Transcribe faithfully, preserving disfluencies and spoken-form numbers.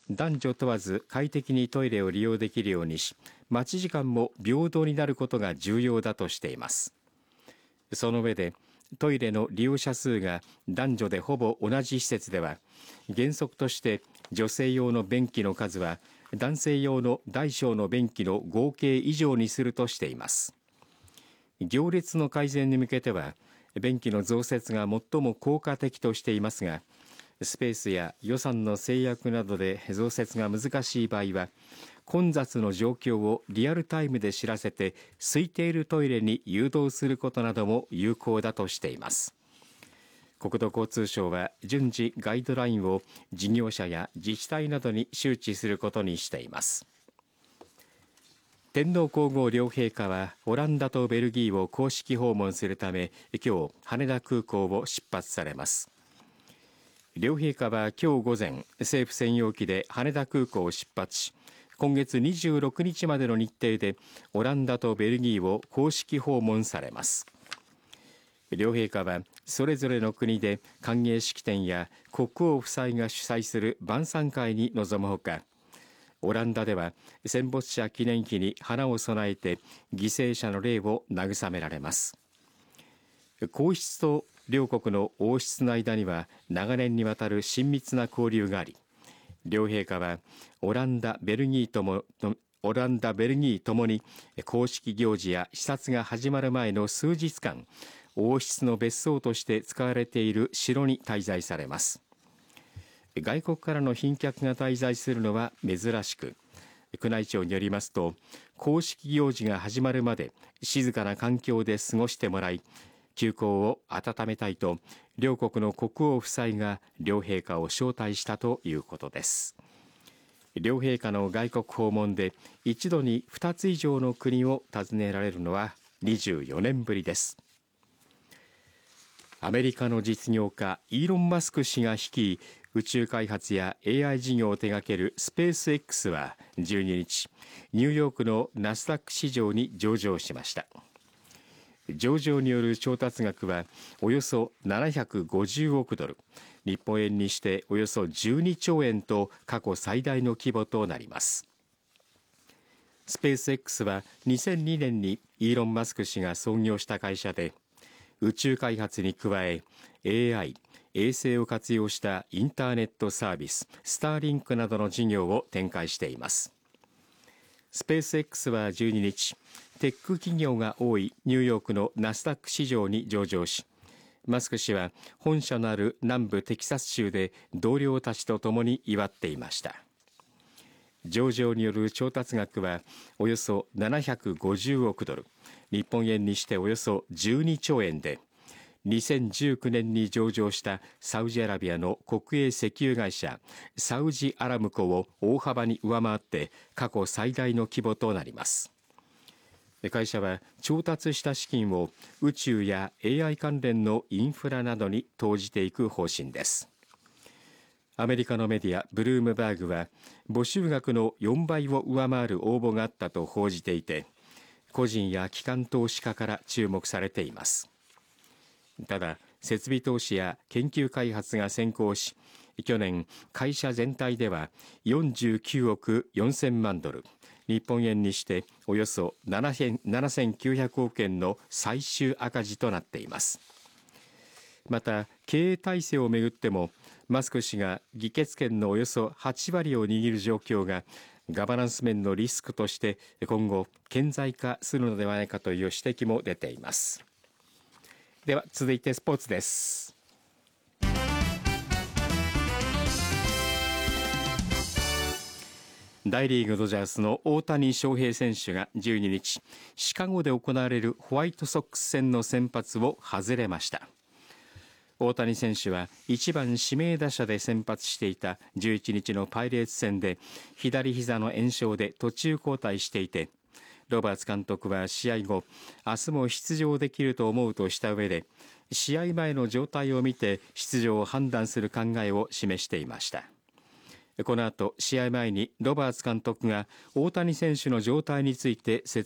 男女問わず快適にトイレを利用できるようにし、待ち時間も平等になることが重要だとしています。その上で、トイレの利用者数が男女でほぼ同じ施設では、原則として女性用の便器の数は男性用の大小の便器の合計以上にするとしています。行列の改善に向けては、便器の増設が最も効果的としていますが、スペースや予算の制約などで増設が難しい場合は、混雑の状況をリアルタイムで知らせて空いているトイレに誘導することなども有効だとしています。国土交通省は順次ガイドラインを事業者や自治体などに周知することにしています。天皇皇后両陛下はオランダとベルギーを公式訪問するため、今日羽田空港を出発されます。両陛下は今日午前、政府専用機で羽田空港を出発し、今月にじゅうろくにちまでの日程でオランダとベルギーを公式訪問されます。両陛下はそれぞれの国で歓迎式典や国王夫妻が主催する晩餐会に臨むほか、オランダでは戦没者記念碑に花を供えて犠牲者の霊を慰められます。皇室と両国の王室の間には長年にわたる親密な交流があり、両陛下はオランダ、ベルギーともオランダ、ベルギーともに公式行事や視察が始まる前の数日間、王室の別荘として使われている城に滞在されます。外国からの賓客が滞在するのは珍しく、宮内庁によりますと、公式行事が始まるまで静かな環境で過ごしてもらい、旧交を温めたいと両国の国王夫妻が両陛下を招待したということです。両陛下の外国訪問で一度にふたつ以上の国を訪ねられるのはにじゅうよねんぶりです。アメリカの実業家イーロン・マスク氏が率い、宇宙開発や エーアイ 事業を手掛けるスペース X はじゅうににち、ニューヨークのナスダック市場に上場しました。上場による調達額はおよそななひゃくごじゅうおくドル、日本円にしておよそじゅうにちょうえんと過去最大の規模となります。スペース X はにせんにねんにイーロン・マスク氏が創業した会社で、宇宙開発に加え エーアイ、衛星を活用したインターネットサービススターリンクなどの事業を展開しています。スペース X はじゅうににち、テック企業が多いニューヨークのナスダック市場に上場し、マスク氏は本社のある南部テキサス州で同僚たちと共に祝っていました。上場による調達額はおよそななひゃくごじゅうおくドル、日本円にしておよそじゅうにちょうえんで、にせんじゅうきゅうねんに上場したサウジアラビアの国営石油会社サウジアラムコを大幅に上回って過去最大の規模となります。会社は調達した資金を宇宙や エーアイ 関連のインフラなどに投じていく方針です。アメリカのメディアブルームバーグは募集額のよんばいを上回る応募があったと報じていて、個人や機関投資家から注目されています。ただ、設備投資や研究開発が先行し、去年会社全体ではよんじゅうきゅうおくよんせんまんドル、日本円にしておよそななせんきゅうひゃくおくえんの最終赤字となっています。また、経営体制をめぐってもマスク氏が議決権のおよそはちわりを握る状況がガバナンス面のリスクとして今後顕在化するのではないかという指摘も出ています。では続いてスポーツです。大リーグドジャースの大谷翔平選手がじゅうににち、シカゴで行われるホワイトソックス戦の先発を外れました。大谷選手はいちばん指名打者で先発していたじゅういちにちのパイレーツ戦で左膝の炎症で途中交代していて、ロバーツ監督は試合後、明日も出場できると思うとした上で、試合前の状態を見て出場を判断する考えを示していました。この後、試合前にロバーツ監督が大谷選手の状態について説